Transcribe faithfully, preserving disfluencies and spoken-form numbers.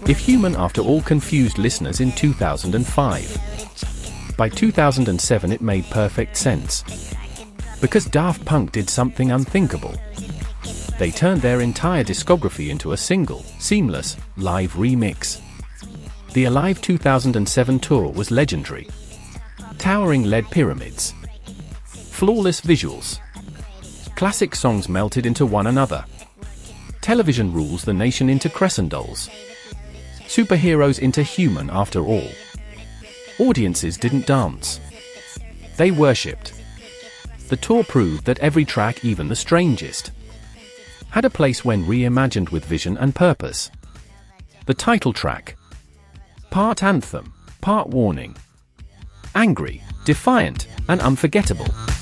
If Human After All confused listeners in two thousand five, by two thousand seven it made perfect sense. Because Daft Punk did something unthinkable. They turned their entire discography into a single, seamless, live remix. The Alive two thousand seven tour was legendary. Towering lead pyramids. Flawless visuals. Classic songs melted into one another. Television rules the nation into crescendos. Superheroes into Human After All. Audiences didn't dance. They worshipped. The tour proved that every track, even the strangest, had a place when reimagined with vision and purpose. The title track. Part anthem, part warning. Angry, defiant, and unforgettable.